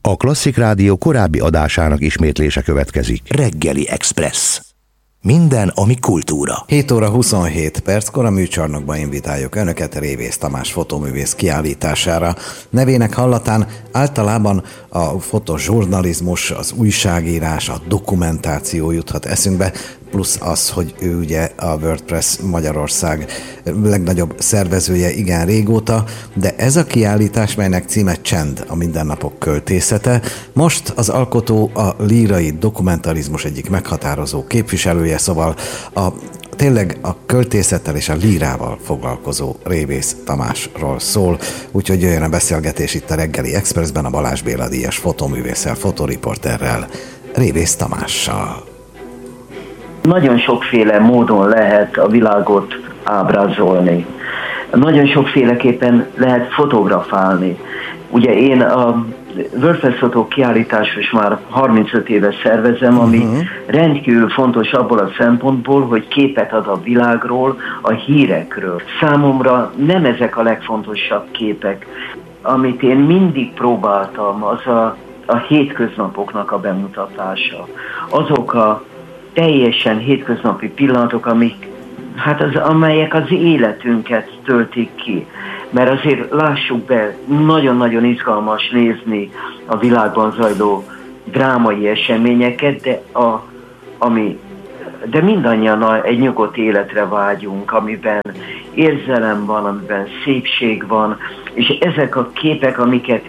A Klasszik Rádió korábbi adásának ismétlése következik. Reggeli Express. Minden, ami kultúra. 7 óra 27 perckor a műcsarnokba invitáljuk Önöket Révész Tamás fotóművész kiállítására. Nevének hallatán általában a fotožurnalizmus, az újságírás, a dokumentáció juthat eszünkbe, plusz az, hogy ő ugye a WordPress Magyarország legnagyobb szervezője igen régóta, de ez a kiállítás, melynek címe Csend, a mindennapok költészete, most az alkotó a lírai dokumentarizmus egyik meghatározó képviselője, szóval tényleg a költészettel és a lírával foglalkozó Révész Tamásról szól, úgyhogy jöjjön a beszélgetés itt a Reggeli Expressben a Balázs Béla díjas fotóművésszel, fotoriporterrel, Révész Tamással. Nagyon sokféle módon lehet a világot ábrázolni. Nagyon sokféleképpen lehet fotografálni. Ugye én a WordPress fotó kiállításos már 35 éve szervezem, ami rendkívül fontos abból a szempontból, hogy képet ad a világról, a hírekről. Számomra nem ezek a legfontosabb képek. Amit én mindig próbáltam, az a hétköznapoknak a bemutatása. Azok a teljesen hétköznapi pillanatok, amelyek az életünket töltik ki. Mert azért lássuk be, nagyon-nagyon izgalmas nézni a világban zajló drámai eseményeket, de mindannyian egy nyugodt életre vágyunk, amiben érzelem van, amiben szépség van, és ezek a képek, amiket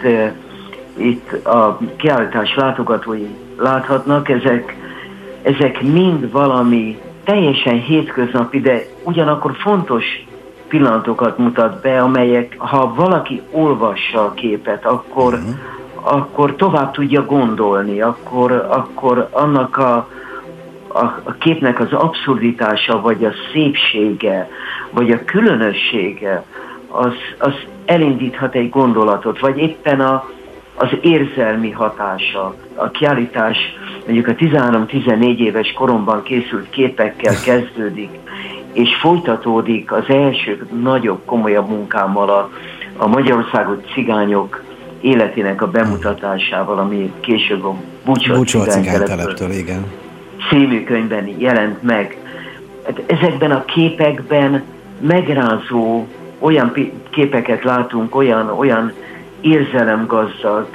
itt a kiállítás látogatói láthatnak, ezek mind valami teljesen hétköznapi, de ugyanakkor fontos pillanatokat mutat be, amelyek, ha valaki olvassa a képet, akkor tovább tudja gondolni, akkor annak a képnek az abszurditása, vagy a szépsége, vagy a különössége, az elindíthat egy gondolatot, vagy éppen az érzelmi hatása. A kiállítás mondjuk a 13-14 éves koromban készült képekkel kezdődik, és folytatódik az első nagyobb, komolyabb munkámmal a Magyarországon cigányok életének a bemutatásával, ami később a Búcsú a cigányteleptől című könyvben jelent meg. Ezekben a képekben megrázó olyan képeket látunk, olyan érzelemgazdag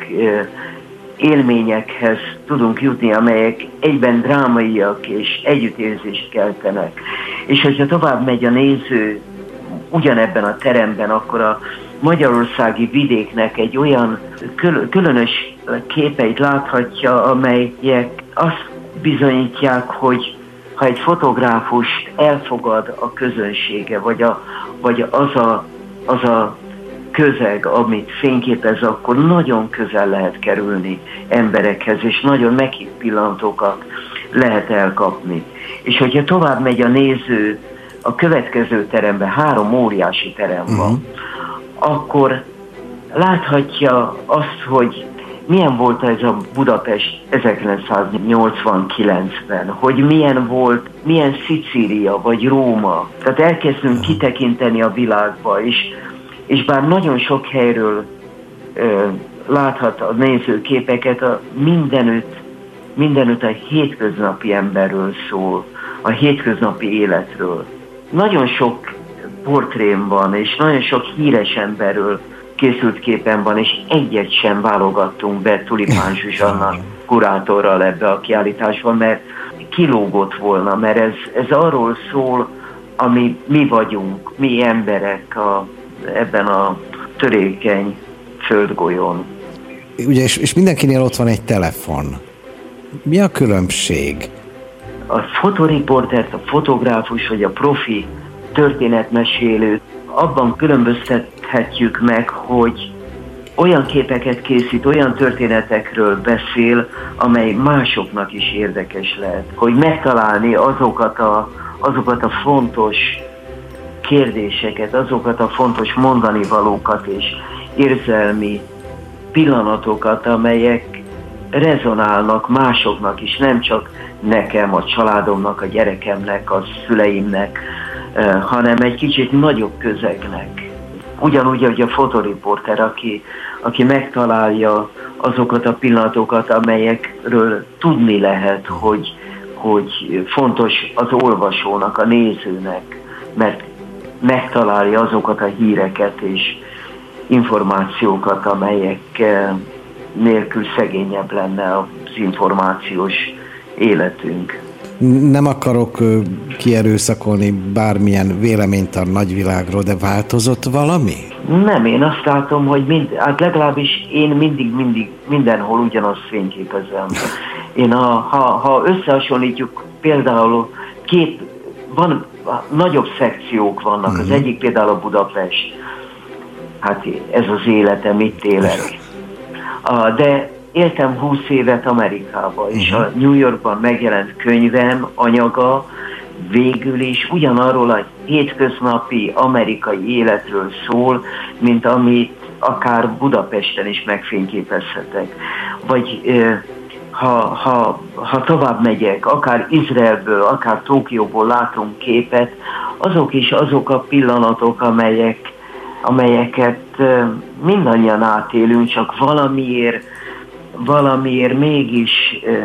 élményekhez tudunk jutni, amelyek egyben drámaiak és együttérzést keltenek. És hogyha tovább megy a néző ugyanebben a teremben, akkor a magyarországi vidéknek egy olyan különös képeit láthatja, amelyek azt bizonyítják, hogy ha egy fotográfust elfogad a közönsége, vagy az a közeg, amit fényképez, akkor nagyon közel lehet kerülni emberekhez, és nagyon meghitt pillanatokat lehet elkapni. És hogyha tovább megy a néző a következő terembe, 3 óriási terem van, akkor láthatja azt, hogy milyen volt ez a Budapest 1989-ben, hogy milyen Szicília vagy Róma. Tehát elkezdünk kitekinteni a világba, és bár nagyon sok helyről láthat a néző képeket, mindenütt a hétköznapi emberről szól, a hétköznapi életről. Nagyon sok portrém van, és nagyon sok híres emberről készült képen van, és egyet sem válogattunk be Tulipán Zsuzsanna kurátorral ebbe a kiállításba, mert kilógott volna, mert ez arról szól, ami mi vagyunk, mi emberek ebben a törékeny földgolyón. Ugye, és mindenkinél ott van egy telefon. Mi a különbség? A fotoriportert, a fotográfus vagy a profi történetmesélőt abban különböztethetjük meg, hogy olyan képeket készít, olyan történetekről beszél, amely másoknak is érdekes lehet. Hogy megtalálni azokat a fontos kérdéseket, azokat a fontos mondanivalókat és érzelmi pillanatokat, amelyek rezonálnak másoknak is, nem csak nekem, a családomnak, a gyerekemnek, a szüleimnek, hanem egy kicsit nagyobb közegnek. Ugyanúgy, hogy a fotoriporter, aki megtalálja azokat a pillanatokat, amelyekről tudni lehet, hogy fontos az olvasónak, a nézőnek, mert megtalálja azokat a híreket és információkat, amelyek nélkül szegényebb lenne az információs életünk. Nem akarok kierőszakolni bármilyen véleményt a nagyvilágról, de változott valami? Nem, én azt látom, hogy hát legalábbis én mindig mindenhol ugyanazt fényképezem. Én ha összehasonlítjuk, például nagyobb szekciók vannak, az egyik például a Budapest. Hát ez az életem, itt élek. De éltem 20 évet Amerikában, és a New Yorkban megjelent könyvem anyaga végül is ugyanarról a hétköznapi amerikai életről szól, mint amit akár Budapesten is megfényképezhetek. Vagy ha tovább megyek, akár Izraelből, akár Tokióból látunk képet, azok is azok a pillanatok, amelyeket mindannyian átélünk, csak valamiért mégis